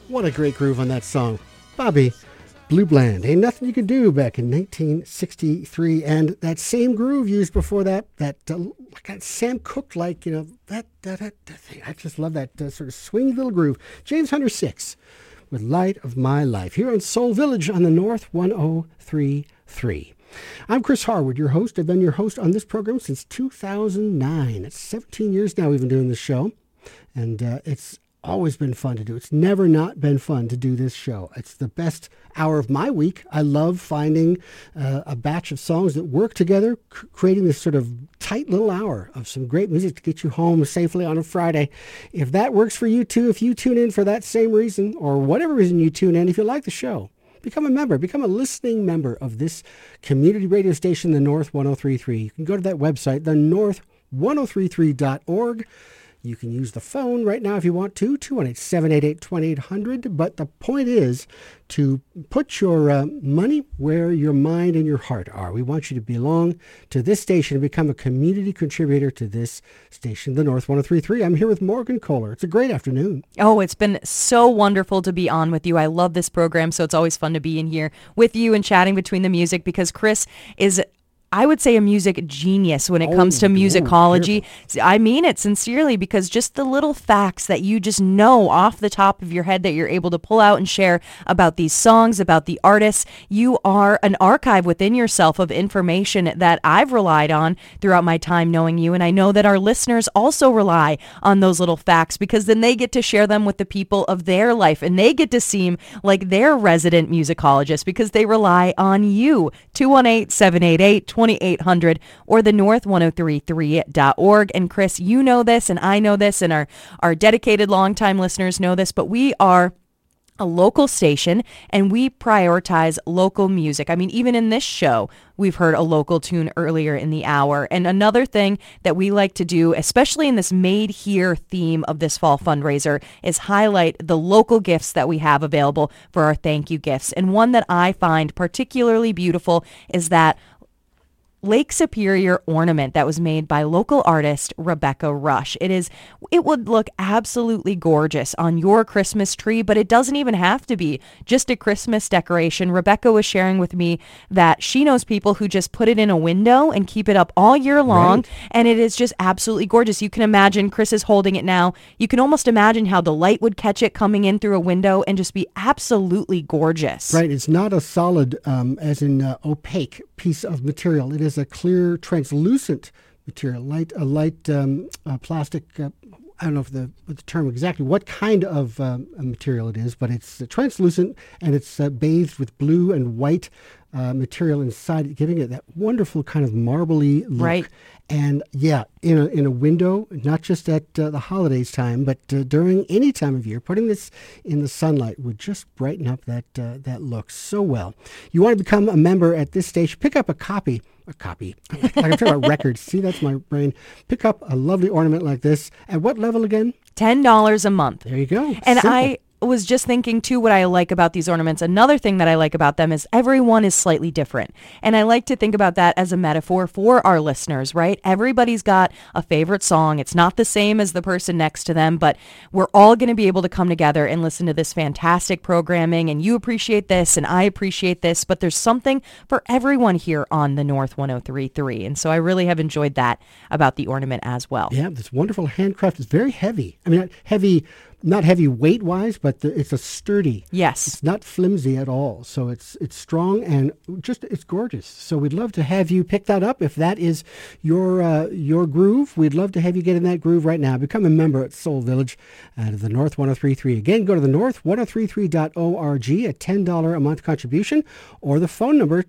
What a great groove on that song. Bobby Blue Bland, Ain't Nothing You Can Do, back in 1963. And that same groove used before that Sam Cooke, like, you know, that thing. I just love that sort of swingy little groove. James Hunter 6 with Light of My Life here on Soul Village on the North 103.3. I'm Chris Harwood, your host. I've been your host on this program since 2009. It's 17 years now we've been doing this show. And it's always been fun to do. It's never not been fun to do this show. It's the best hour of my week. I love finding a batch of songs that work together, creating this sort of tight little hour of some great music to get you home safely on a Friday. If that works for you too, if you tune in for that same reason or whatever reason you tune in, if you like the show, become a member, become a listening member of this community radio station, the North 103.3. You can go to that website, the north1033.org. You can use the phone right now if you want to, 218-788-2800. But the point is to put your money where your mind and your heart are. We want you to belong to this station and become a community contributor to this station, the North 103.3. I'm here with Morgan Kohler. It's a great afternoon. Oh, it's been so wonderful to be on with you. I love this program, so it's always fun to be in here with you and chatting between the music because Chris is, I would say, a music genius when it comes to musicology. I mean it sincerely because just the little facts that you just know off the top of your head that you're able to pull out and share about these songs, about the artists, you are an archive within yourself of information that I've relied on throughout my time knowing you. And I know that our listeners also rely on those little facts because then they get to share them with the people of their life and they get to seem like their resident musicologists because they rely on you. 218-788-2800 or the north1033.org. And Chris, you know this and I know this and our dedicated longtime listeners know this, but we are a local station and we prioritize local music. I mean, even in this show, we've heard a local tune earlier in the hour. And another thing that we like to do, especially in this Made Here theme of this fall fundraiser, is highlight the local gifts that we have available for our thank you gifts. And one that I find particularly beautiful is that Lake Superior ornament that was made by local artist Rebecca Rush. It would look absolutely gorgeous on your Christmas tree, but it doesn't even have to be just a Christmas decoration. Rebecca was sharing with me that she knows people who just put it in a window and keep it up all year long, right. And it is just absolutely gorgeous. You can imagine, Chris is holding it now, you can almost imagine how the light would catch it coming in through a window and just be absolutely gorgeous. Right, it's not a solid, as in opaque piece of material. It is a clear, translucent material, a light plastic. I don't know if the term exactly what kind of material it is, but it's translucent and it's bathed with blue and white material inside, giving it that wonderful kind of marbly look. Right. And yeah, in a window, not just at the holidays time, but during any time of year, putting this in the sunlight would just brighten up that look so well. You want to become a member at this station, pick up a copy. Like I'm talking about records. See, that's my brain. Pick up a lovely ornament like this. At what level again? $10 a month. There you go. And simple. I was just thinking too what I like about these ornaments. Another thing that I like about them is everyone is slightly different. And I like to think about that as a metaphor for our listeners, right? Everybody's got a favorite song. It's not the same as the person next to them, but we're all going to be able to come together and listen to this fantastic programming. And you appreciate this and I appreciate this, but there's something for everyone here on the North 103.3. And so I really have enjoyed that about the ornament as well. Yeah, this wonderful handcraft is very heavy. I mean, not heavy weight-wise, but it's a sturdy. Yes. It's not flimsy at all. So it's strong and it's gorgeous. So we'd love to have you pick that up if that is your groove. We'd love to have you get in that groove right now. Become a member at Soul Village out of the North 103.3. Again, go to the north1033.org, a $10 a month contribution, or the phone number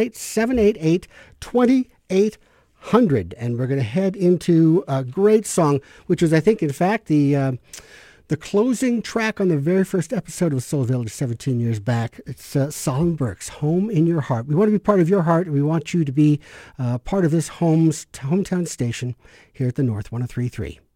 218-788-2800. And we're going to head into a great song, which was, I think, in fact, the closing track on the very first episode of Soul Village 17 years back. It's Solomon Burke's Home in Your Heart. We want to be part of your heart. We want you to be part of this hometown station here at the North 103.3.